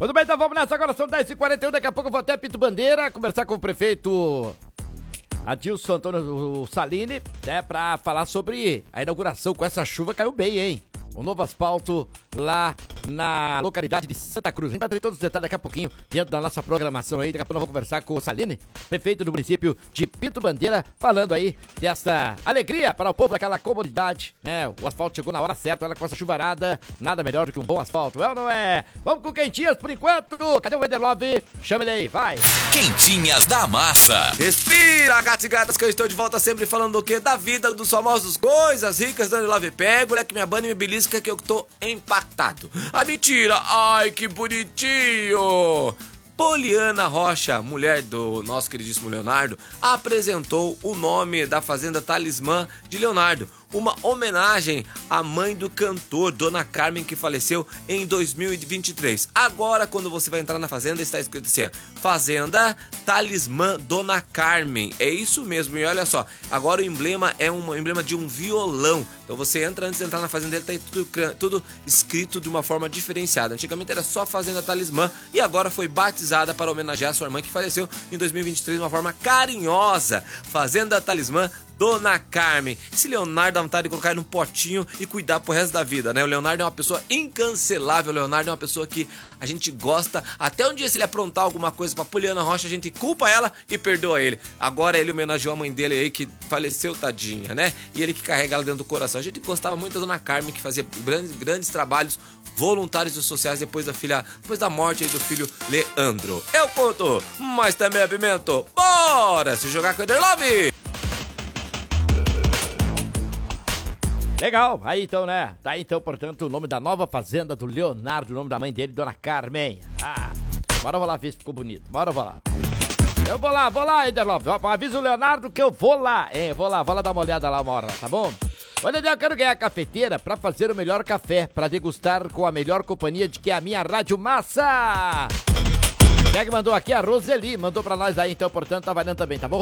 Muito bem, então vamos nessa, agora são 10h41, daqui a pouco eu vou até Pinto Bandeira, conversar com o prefeito Adilson Antônio Salini, né, pra falar sobre a inauguração. Com essa chuva caiu bem, hein? Um novo asfalto lá na localidade de Santa Cruz. A gente vai ter todos os detalhes daqui a pouquinho, dentro da nossa programação aí. Daqui a pouco nós vamos conversar com o Salini, prefeito do município de Pinto Bandeira, falando aí dessa alegria para o povo daquela comunidade, né? O asfalto chegou na hora certa, olha, com essa chuvarada, nada melhor do que um bom asfalto, é ou não é? Vamos com quentinhas por enquanto. Cadê o Enderlove? Chama ele aí, vai. Quentinhas da massa. Respira, gatos e gatas, que eu estou de volta sempre falando do quê? Da vida, dos famosos, coisas ricas, dando love pego, né? Que minha banda me belisca, que eu tô empactado. Ah, mentira! Ai, que bonitinho! Poliana Rocha, mulher do nosso queridíssimo Leonardo, apresentou o nome da Fazenda Talismã de Leonardo, uma homenagem à mãe do cantor, Dona Carmen, que faleceu em 2023. Agora, quando você vai entrar na fazenda, está escrito assim: Fazenda Talismã Dona Carmen. É isso mesmo, e olha só, agora o emblema é um emblema de um violão. Então você entra, antes de entrar na fazenda, ele tá tudo escrito de uma forma diferenciada. Antigamente era só Fazenda Talismã e agora foi batizada para homenagear sua irmã que faleceu em 2023 de uma forma carinhosa. Fazenda Talismã Dona Carmen. Esse Leonardo dá vontade de colocar ele num potinho e cuidar pro resto da vida, né? O Leonardo é uma pessoa incancelável, o Leonardo é uma pessoa que a gente gosta. Até um dia, se ele aprontar alguma coisa pra Poliana Rocha, a gente culpa ela e perdoa ele. Agora ele homenageou a mãe dele aí, que faleceu, tadinha, né? E ele que carrega ela dentro do coração. A gente gostava muito da Dona Carmen, que fazia grandes trabalhos voluntários e sociais depois da morte aí do filho Leandro. Eu conto, mas também apimento. Bora se jogar com o Enderlove! Legal, aí então, né? Tá aí então, portanto, o nome da nova fazenda do Leonardo, o nome da mãe dele, Dona Carmen. Ah, bora eu vou lá ver se ficou bonito, bora eu vou lá. Eu vou lá, Enderlove, avisa o Leonardo que eu vou lá, hein? Vou lá dar uma olhada lá uma hora, tá bom? Olha, eu quero ganhar a cafeteira pra fazer o melhor café, pra degustar com a melhor companhia de que é a minha Rádio Massa. Quem é que mandou aqui? A Roseli, mandou pra nós aí, então, portanto, tá valendo também, tá bom?